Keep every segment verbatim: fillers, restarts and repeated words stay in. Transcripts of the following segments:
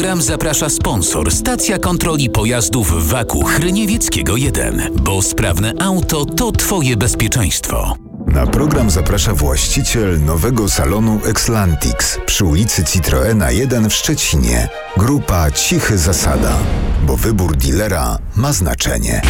Program zaprasza sponsor, stacja kontroli pojazdów Waku Chryniewieckiego jeden, bo sprawne auto to Twoje bezpieczeństwo. Na program zaprasza właściciel nowego salonu Exlantix przy ulicy Citroena jeden w Szczecinie. Grupa Cichy Zasada, bo wybór dealera ma znaczenie.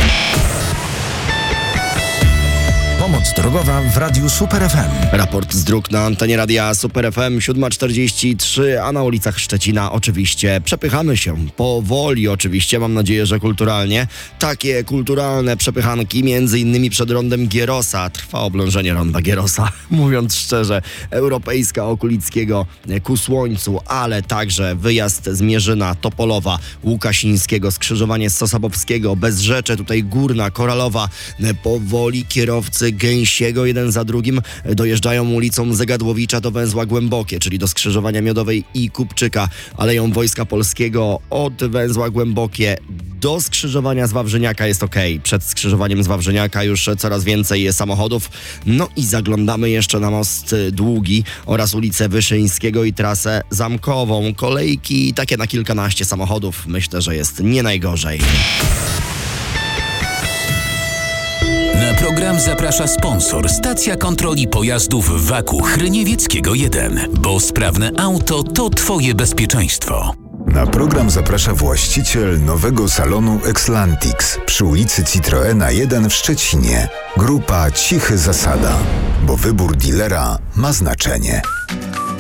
Pomoc drogowa w Radiu Super F M. Raport z dróg na antenie Radia Super F M, siódma czterdzieści trzy, a na ulicach Szczecina oczywiście przepychamy się. Powoli oczywiście, mam nadzieję, że kulturalnie. Takie kulturalne przepychanki, między innymi przed rondem Gierosa. Trwa oblążenie ronda Gierosa, mówiąc szczerze. Europejska Okulickiego ku Słońcu, ale także wyjazd z Mierzyna, Topolowa, Łukasińskiego, skrzyżowanie z Sosabowskiego, Bezrzecze, tutaj Górna, Koralowa. Powoli kierowcy Gęsiego jeden za drugim dojeżdżają ulicą Zegadłowicza do węzła Głębokie, czyli do skrzyżowania Miodowej i Kupczyka, Aleją Wojska Polskiego od węzła Głębokie do skrzyżowania z Wawrzyniaka jest ok. Przed skrzyżowaniem z Wawrzyniaka już coraz więcej samochodów. No i zaglądamy jeszcze na most Długi oraz ulicę Wyszyńskiego i trasę Zamkową. Kolejki takie na kilkanaście samochodów. Myślę, że jest nie najgorzej. Na program zaprasza sponsor, stacja kontroli pojazdów Waku Chryniewieckiego jeden, bo sprawne auto to Twoje bezpieczeństwo. Na program zaprasza właściciel nowego salonu Exlantix przy ulicy Citroena jeden w Szczecinie. Grupa Cichy Zasada, bo wybór dealera ma znaczenie.